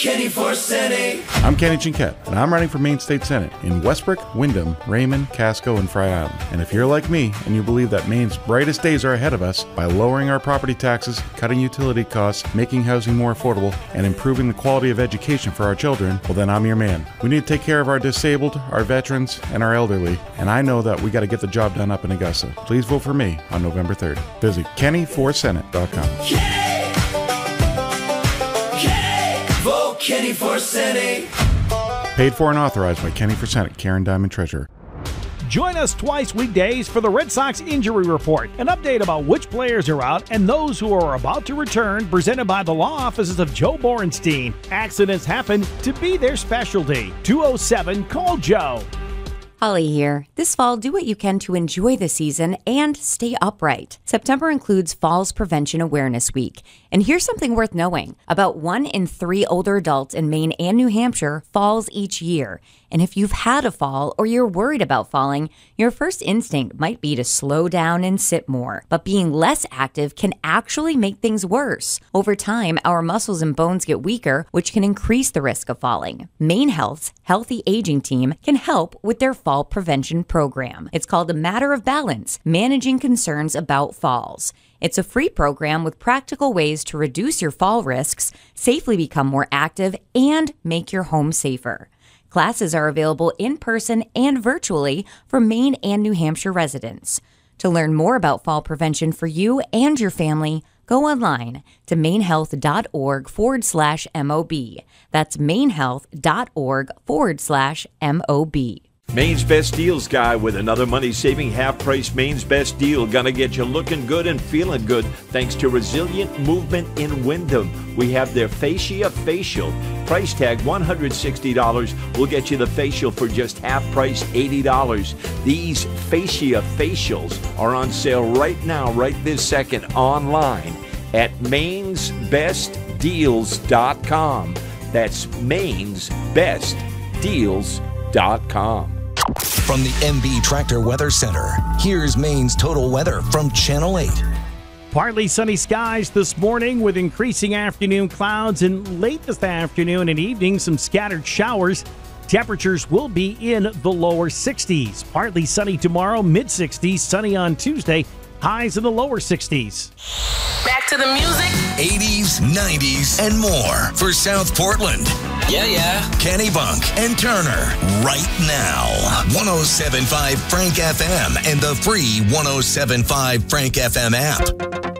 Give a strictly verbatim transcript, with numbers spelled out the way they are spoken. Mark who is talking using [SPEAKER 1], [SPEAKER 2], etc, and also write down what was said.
[SPEAKER 1] Kenny Forseni.
[SPEAKER 2] I'm Kenny Chinquette, and I'm running for Maine State Senate in Westbrook, Windham, Raymond, Casco, and Fry Island. And if you're like me and you believe that Maine's brightest days are ahead of us by lowering our property taxes, cutting utility costs, making housing more affordable, and improving the quality of education for our children, well then I'm your man. We need to take care of our disabled, our veterans, and our elderly, and I know that we got to get the job done up in Augusta. Please vote for me on November third. Visit Kenny for Senate dot com.
[SPEAKER 1] Kenny! Kenny! Vote Kenny Forseni.
[SPEAKER 2] Paid for and authorized by Kenny for Senate, Karen Diamond Treasurer.
[SPEAKER 3] Join us twice weekdays for the Red Sox Injury Report, an update about which players are out and those who are about to return, presented by the law offices of Joe Borenstein. Accidents happen to be their specialty. two oh seven, call Joe.
[SPEAKER 4] Holly here. This fall, do what you can to enjoy the season and stay upright. September includes Falls Prevention Awareness Week. And here's something worth knowing. About one in three older adults in Maine and New Hampshire falls each year. And if you've had a fall or you're worried about falling, your first instinct might be to slow down and sit more. But being less active can actually make things worse. Over time, our muscles and bones get weaker, which can increase the risk of falling. Maine Health's Healthy Aging Team can help with their fall prevention program. It's called A Matter of Balance, Managing Concerns About Falls. It's a free program with practical ways to reduce your fall risks, safely become more active, and make your home safer. Classes are available in person and virtually for Maine and New Hampshire residents. To learn more about fall prevention for you and your family, go online to mainehealth.org forward slash MOB. That's mainehealth.org forward slash MOB.
[SPEAKER 5] Maine's Best Deals guy with another money-saving half-price Maine's Best Deal. Gonna get you looking good and feeling good thanks to Resilient Movement in Windham. We have their Fascia Facial. Price tag one hundred sixty dollars. We'll get you the facial for just half price, eighty dollars. These Fascia Facials are on sale right now, right this second, online at mains best deals dot com. That's mains best deals dot com.
[SPEAKER 6] From the M B Tractor Weather Center, here's Maine's total weather from Channel eight.
[SPEAKER 3] Partly sunny skies this morning with increasing afternoon clouds, and late this afternoon and evening some scattered showers. Temperatures will be in the lower sixties. Partly sunny tomorrow, mid sixties, sunny on Tuesday, highs in the lower sixties.
[SPEAKER 7] Back to the music.
[SPEAKER 6] eighties, nineties, and more for South Portland.
[SPEAKER 7] Yeah, yeah.
[SPEAKER 6] Kenny Bunk and Turner right now. one oh seven point five Frank F M and the free one oh seven point five Frank F M app.